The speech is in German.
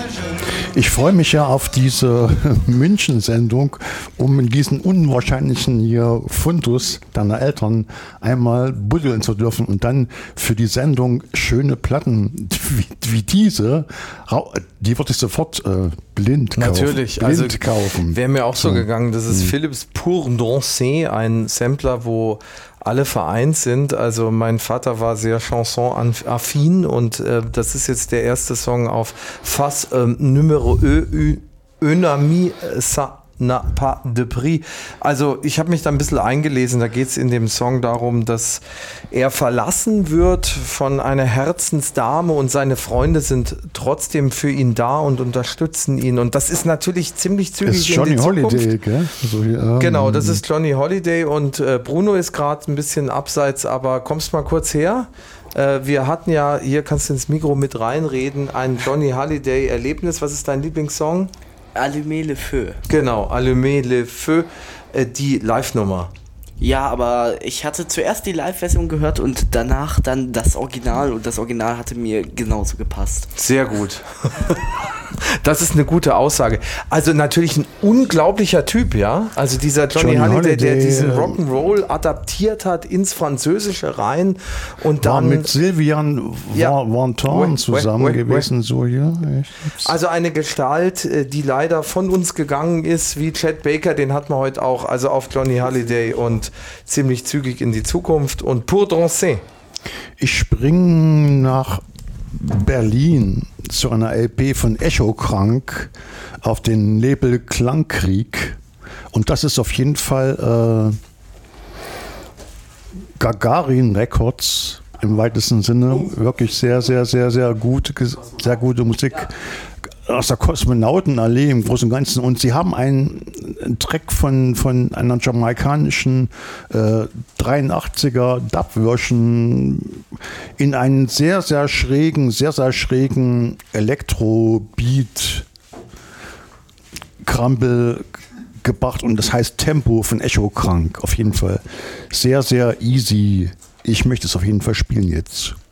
Ich freue mich ja auf diese München-Sendung, um in diesen unwahrscheinlichen hier Fundus deiner Eltern einmal buddeln zu dürfen und dann für die Sendung schöne Platten wie diese, die würde ich sofort blind kaufen. Natürlich, also wäre mir auch so gegangen. Das ist Philips Pour Danser, ein Sampler, wo alle vereint sind. Also mein Vater war sehr chanson-affin und das ist jetzt der erste Song auf Face Numéro Un ami ça n'a pas de prix. Also ich habe mich da ein bisschen eingelesen, da geht es in dem Song darum, dass er verlassen wird von einer Herzensdame und seine Freunde sind trotzdem für ihn da und unterstützen ihn und das ist natürlich ziemlich zügig in die Zukunft. Johnny Holiday, gell? So hier, genau, das ist Johnny Holiday und Bruno ist gerade ein bisschen abseits, aber kommst mal kurz her? Wir hatten ja, hier kannst du ins Mikro mit reinreden, ein Johnny Holiday Erlebnis. Was ist dein Lieblingssong? Allumez le Feu. Genau, Allumez le Feu, die Live-Nummer. Ja, aber ich hatte zuerst die Live-Version gehört und danach dann das Original und das Original hatte mir genauso gepasst. Sehr gut. Das ist eine gute Aussage. Also natürlich ein unglaublicher Typ, ja. Also dieser Johnny Holiday, der diesen Rock'n'Roll adaptiert hat ins Französische rein und dann mit Sylvian Vanton zusammen gewesen, so hier. Also eine Gestalt, die leider von uns gegangen ist, wie Chet Baker, den hat man heute auch, also auf Johnny Holiday und ziemlich zügig in die Zukunft und Pour Danser. Ich springe nach Berlin zu einer LP von Echo Krank auf den Label Klangkrieg und das ist auf jeden Fall Gagarin Records im weitesten Sinne, wirklich sehr, sehr, sehr, sehr gute Musik aus der Kosmonautenallee im Großen und Ganzen und sie haben einen Track von einer jamaikanischen 83er Dub-Version in einen sehr, sehr schrägen Elektro-Beat Crumble gebracht und das heißt Tempo von Echo Krank. Auf jeden Fall sehr, sehr easy. Ich möchte es auf jeden Fall spielen jetzt.